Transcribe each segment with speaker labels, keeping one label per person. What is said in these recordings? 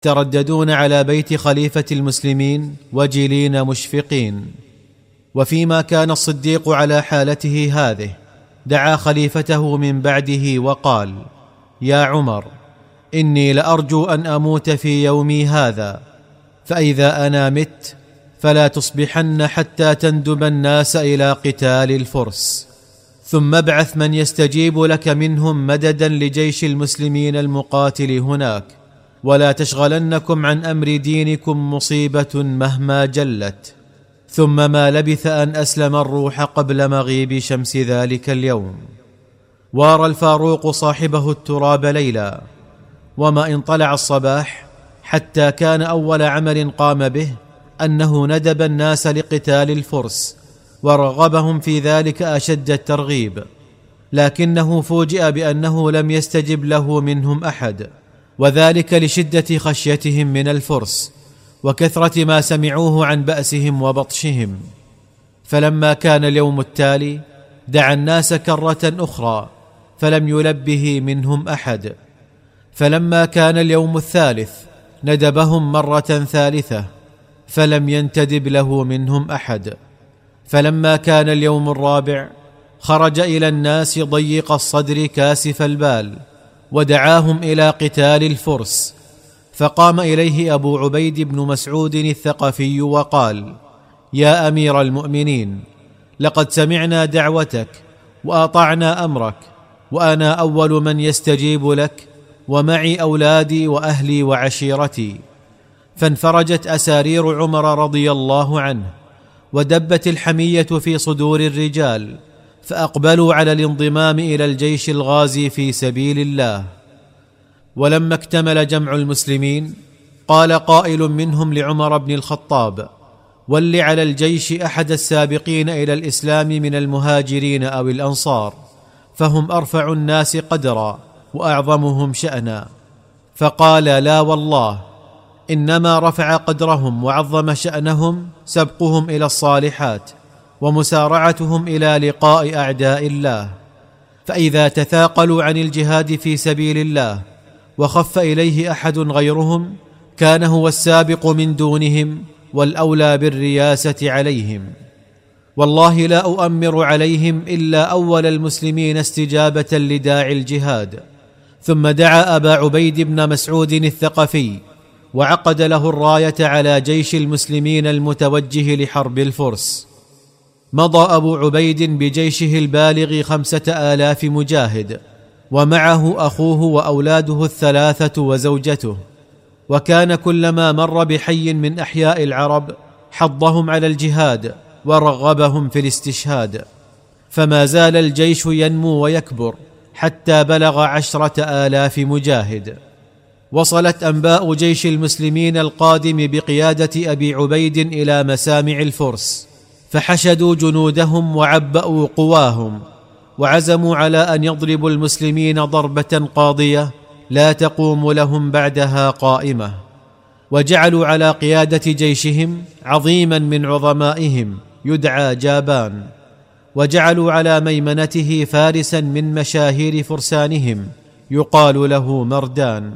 Speaker 1: يترددون على بيت خليفة المسلمين وجلين مشفقين. وفيما كان الصديق على حالته هذه دعا خليفته من بعده وقال: يا عمر، إني لأرجو أن أموت في يومي هذا، فإذا أنا مت فلا تصبحن حتى تندب الناس إلى قتال الفرس، ثم ابعث من يستجيب لك منهم مددا لجيش المسلمين المقاتل هناك، ولا تشغلنكم عن أمر دينكم مصيبة مهما جلت. ثم ما لبث أن أسلم الروح قبل مغيب شمس ذلك اليوم. وارى الفاروق صاحبه التراب ليلا، وما إن طلع الصباح حتى كان أول عمل قام به أنه ندب الناس لقتال الفرس، ورغبهم في ذلك أشد الترغيب، لكنه فوجئ بأنه لم يستجب له منهم أحد، وذلك لشدة خشيتهم من الفرس وكثرة ما سمعوه عن بأسهم وبطشهم. فلما كان اليوم التالي دعا الناس كرة أخرى فلم يلبه منهم أحد. فلما كان اليوم الثالث ندبهم مرة ثالثة فلم ينتدب له منهم أحد. فلما كان اليوم الرابع خرج إلى الناس ضيق الصدر كاسف البال ودعاهم إلى قتال الفرس، فقام إليه أبو عبيد بن مسعود الثقفي وقال: يا أمير المؤمنين، لقد سمعنا دعوتك وأطعنا أمرك، وأنا أول من يستجيب لك، ومعي أولادي وأهلي وعشيرتي. فانفرجت أسارير عمر رضي الله عنه، ودبت الحمية في صدور الرجال، فأقبلوا على الانضمام إلى الجيش الغازي في سبيل الله. ولما اكتمل جمع المسلمين قال قائل منهم لعمر بن الخطاب: ول على الجيش أحد السابقين إلى الإسلام من المهاجرين أو الأنصار، فهم أرفع الناس قدرا وأعظمهم شأنا. فقال: لا والله، إنما رفع قدرهم وعظم شأنهم سبقهم إلى الصالحات ومسارعتهم إلى لقاء أعداء الله. فإذا تثاقلوا عن الجهاد في سبيل الله وخف إليه أحد غيرهم كان هو السابق من دونهم والأولى بالرياسة عليهم. والله لا أؤمر عليهم إلا أول المسلمين استجابة لداعي الجهاد. ثم دعا أبا عبيد بن مسعود الثقفي وعقد له الراية على جيش المسلمين المتوجه لحرب الفرس. مضى أبو عبيد بجيشه البالغ 5000 مجاهد، ومعه أخوه وأولاده 3 وزوجته. وكان كلما مر بحي من أحياء العرب حضهم على الجهاد ورغبهم في الاستشهاد. فما زال الجيش ينمو ويكبر حتى بلغ 10,000 مجاهد. وصلت أنباء جيش المسلمين القادم بقيادة أبي عبيد إلى مسامع الفرس، فحشدوا جنودهم وعبأوا قواهم، وعزموا على أن يضربوا المسلمين ضربة قاضية لا تقوم لهم بعدها قائمة. وجعلوا على قيادة جيشهم عظيما من عظمائهم يدعى جابان، وجعلوا على ميمنته فارسا من مشاهير فرسانهم يقال له مردان.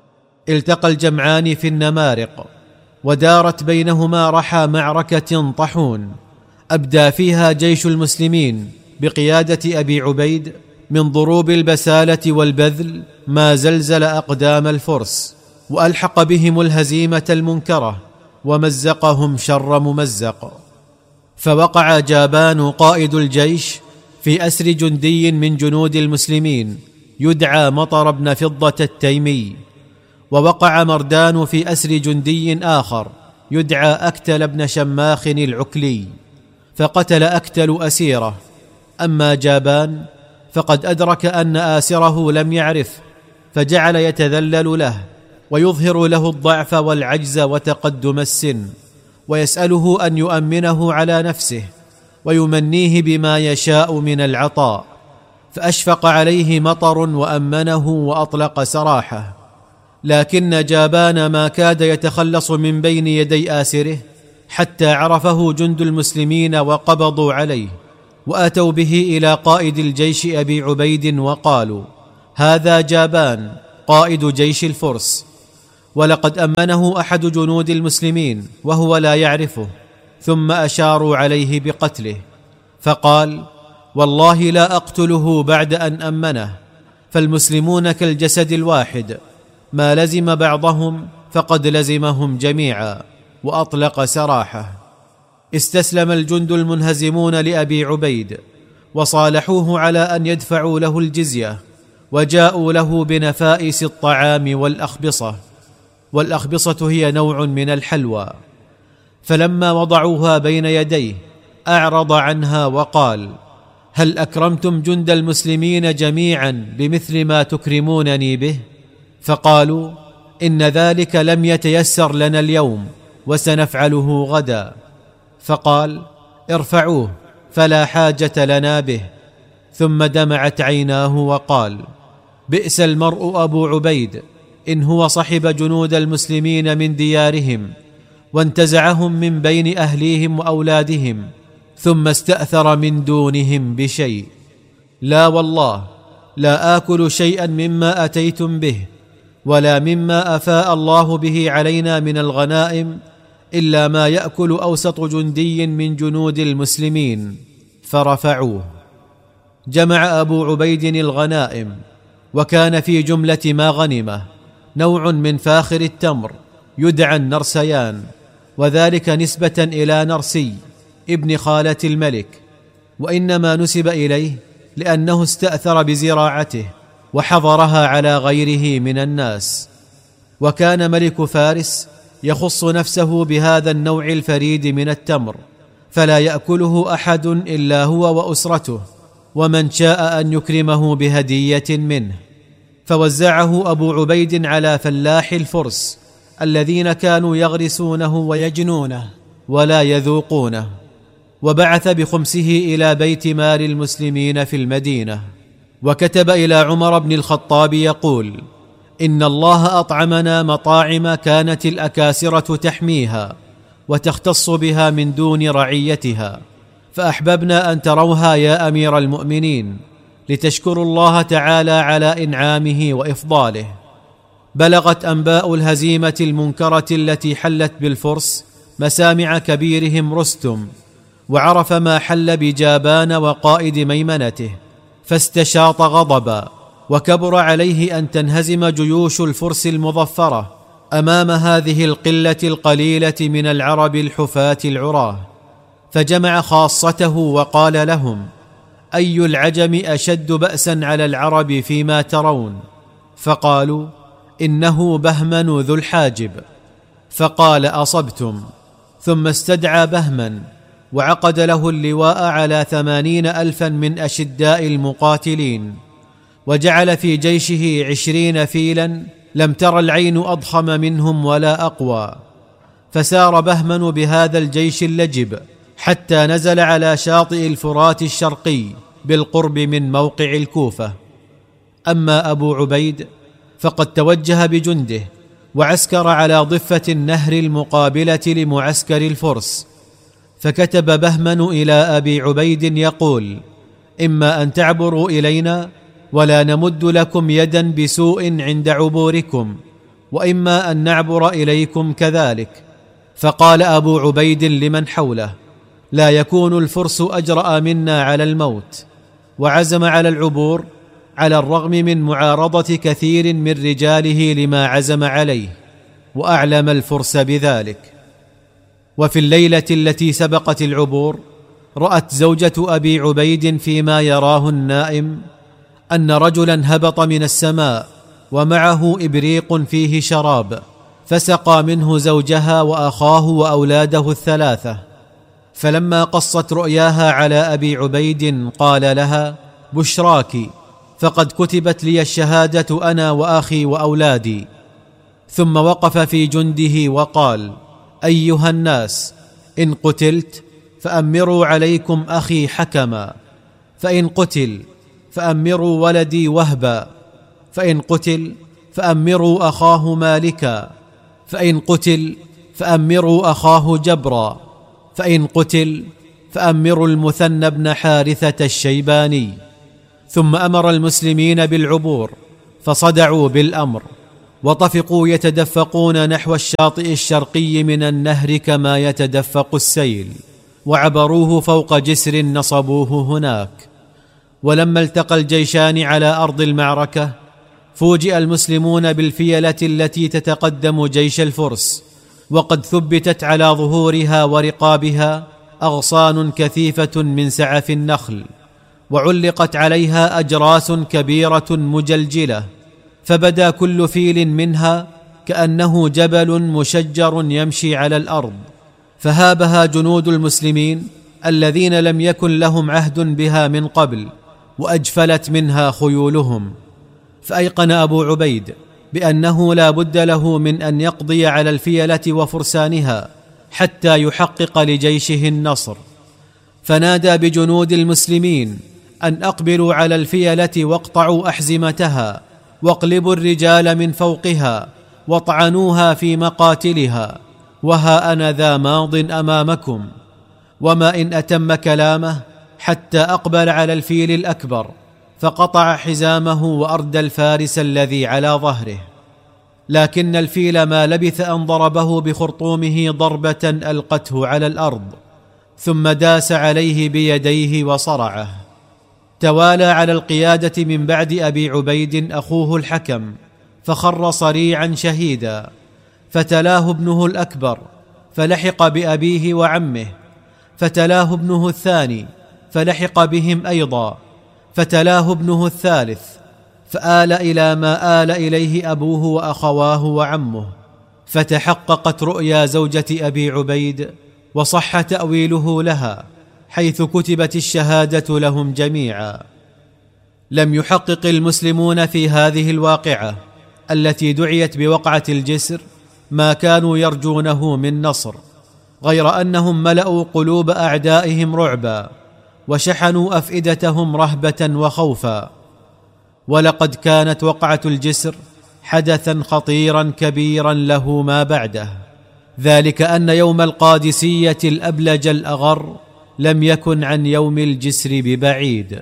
Speaker 1: التقى الجمعان في النمارق، ودارت بينهما رحى معركة طحون أبدى فيها جيش المسلمين بقيادة أبي عبيد من ضروب البسالة والبذل ما زلزل أقدام الفرس، وألحق بهم الهزيمة المنكرة ومزقهم شر ممزق. فوقع جابان قائد الجيش في أسر جندي من جنود المسلمين يدعى مطر بن فضة التيمي، ووقع مردان في أسر جندي آخر يدعى أكتل بن شماخ العكلي، فقتل أكتل أسيره. أما جابان فقد أدرك أن آسره لم يعرف، فجعل يتذلل له ويظهر له الضعف والعجز وتقدم السن، ويسأله أن يؤمنه على نفسه ويمنيه بما يشاء من العطاء. فأشفق عليه مطر وأمنه وأطلق سراحه. لكن جابان ما كاد يتخلص من بين يدي آسره حتى عرفه جند المسلمين وقبضوا عليه، وأتوا به إلى قائد الجيش أبي عبيد وقالوا: هذا جابان قائد جيش الفرس. ولقد أمنه أحد جنود المسلمين وهو لا يعرفه، ثم أشاروا عليه بقتله، فقال: والله لا أقتله بعد أن أمنه، فالمسلمون كالجسد الواحد، ما لزم بعضهم فقد لزمهم جميعا، وأطلق سراحه. استسلم الجند المنهزمون لأبي عبيد، وصالحوه على أن يدفعوا له الجزية، وجاءوا له بنفائس الطعام والأخبصة هي نوع من الحلوى، فلما وضعوها بين يديه أعرض عنها وقال: هل أكرمتم جند المسلمين جميعا بمثل ما تكرمونني به؟ فقالوا: إن ذلك لم يتيسر لنا اليوم، وسنفعله غدا. فقال: ارفعوه فلا حاجة لنا به. ثم دمعت عيناه وقال: بئس المرء أبو عبيد إن هو صحب جنود المسلمين من ديارهم، وانتزعهم من بين أهليهم وأولادهم، ثم استأثر من دونهم بشيء. لا والله لا آكل شيئا مما أتيتم به، ولا مما أفاء الله به علينا من الغنائم، إلا ما يأكل أوسط جندي من جنود المسلمين. فرفعوه. جمع أبو عبيد الغنائم، وكان في جملة ما غنمه نوع من فاخر التمر يدعى النرسيان، وذلك نسبة إلى نرسي ابن خالة الملك، وإنما نسب إليه لأنه استأثر بزراعته وحضرها على غيره من الناس. وكان ملك فارس يخص نفسه بهذا النوع الفريد من التمر، فلا يأكله أحد إلا هو وأسرته، ومن شاء أن يكرمه بهدية منه. فوزعه أبو عبيد على فلاح الفرس الذين كانوا يغرسونه ويجنونه ولا يذوقونه، وبعث بخمسه إلى بيت مال المسلمين في المدينة. وكتب إلى عمر بن الخطاب يقول: إن الله أطعمنا مطاعم كانت الأكاسرة تحميها وتختص بها من دون رعيتها، فأحببنا أن تروها يا أمير المؤمنين، لتشكروا الله تعالى على إنعامه وإفضاله. بلغت أنباء الهزيمة المنكرة التي حلت بالفرس مسامع كبيرهم رستم، وعرف ما حل بجابان وقائد ميمنته، فاستشاط غضبا، وكبر عليه أن تنهزم جيوش الفرس المظفرة أمام هذه القلة القليلة من العرب الحفاة العراه، فجمع خاصته وقال لهم: أي العجم أشد بأسا على العرب فيما ترون؟ فقالوا: إنه بهمن ذو الحاجب. فقال: أصبتم. ثم استدعى بهما وعقد له اللواء على 80,000 من أشداء المقاتلين، وجعل في جيشه 20 فيلا لم تر العين أضخم منهم ولا أقوى. فسار بهمن بهذا الجيش اللجب حتى نزل على شاطئ الفرات الشرقي بالقرب من موقع الكوفة. أما أبو عبيد فقد توجه بجنده وعسكر على ضفة النهر المقابلة لمعسكر الفرس، فكتب بهمن إلى أبي عبيد يقول: إما أن تعبروا إلينا ولا نمد لكم يدا بسوء عند عبوركم، وإما أن نعبر إليكم كذلك. فقال أبو عبيد لمن حوله: لا يكون الفرس أجرأ منا على الموت، وعزم على العبور على الرغم من معارضة كثير من رجاله لما عزم عليه، وأعلم الفرس بذلك. وفي الليلة التي سبقت العبور رأت زوجة أبي عبيد فيما يراه النائم أن رجلا هبط من السماء ومعه إبريق فيه شراب، فسقى منه زوجها وأخاه وأولاده الثلاثة. فلما قصت رؤياها على أبي عبيد قال لها: بشراك، فقد كتبت لي الشهادة أنا وأخي وأولادي. ثم وقف في جنده وقال: أيها الناس، إن قتلت فأمروا عليكم أخي حكما، فإن قتل فأمروا ولدي وهبا، فإن قتل فأمروا أخاه مالكا، فإن قتل فأمروا أخاه جبرا، فإن قتل فأمروا المثنى بن حارثة الشيباني. ثم أمر المسلمين بالعبور، فصدعوا بالأمر، وطفقوا يتدفقون نحو الشاطئ الشرقي من النهر كما يتدفق السيل، وعبروه فوق جسر نصبوه هناك. ولما التقى الجيشان على أرض المعركة فوجئ المسلمون بالفيلة التي تتقدم جيش الفرس، وقد ثبتت على ظهورها ورقابها أغصان كثيفة من سعف النخل، وعلقت عليها أجراس كبيرة مجلجلة، فبدا كل فيل منها كأنه جبل مشجر يمشي على الأرض، فهابها جنود المسلمين الذين لم يكن لهم عهد بها من قبل، وأجفلت منها خيولهم. فأيقن أبو عبيد بأنه لا بد له من أن يقضي على الفيلة وفرسانها حتى يحقق لجيشه النصر، فنادى بجنود المسلمين أن أقبلوا على الفيلة واقطعوا أحزمتها، واقلبوا الرجال من فوقها، واطعنوها في مقاتلها، وها أنا ذا ماض أمامكم. وما إن أتم كلامه حتى أقبل على الفيل الأكبر، فقطع حزامه وأردى الفارس الذي على ظهره، لكن الفيل ما لبث أن ضربه بخرطومه ضربة ألقته على الأرض، ثم داس عليه بيديه وصرعه. توالى على القيادة من بعد أبي عبيد أخوه الحكم، فخر صريعا شهيدا، فتلاه ابنه الأكبر فلحق بأبيه وعمه، فتلاه ابنه الثاني فلحق بهم أيضا، فتلاه ابنه الثالث، فآل إلى ما آل إليه أبوه وأخواه وعمه، فتحققت رؤيا زوجة أبي عبيد وصح تأويله لها، حيث كتبت الشهادة لهم جميعا. لم يحقق المسلمون في هذه الواقعة التي دعيت بوقعة الجسر ما كانوا يرجونه من نصر، غير أنهم ملأوا قلوب أعدائهم رعبا، وشحنوا أفئدتهم رهبة وخوفا. ولقد كانت وقعة الجسر حدثا خطيرا كبيرا له ما بعده، ذلك أن يوم القادسية الأبلج الأغر لم يكن عن يوم الجسر ببعيد.